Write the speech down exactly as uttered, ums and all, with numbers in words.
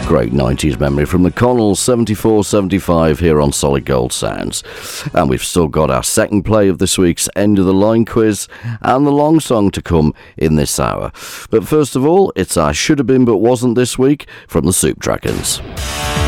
Great nineties memory from the Connells, seventy-four seventy-five here on Solid Gold Sounds. And we've still got our second play of this week's End of the Line quiz and the long song to come in this hour. But first of all, it's our Should Have Been But Wasn't this week from the Soup Dragons.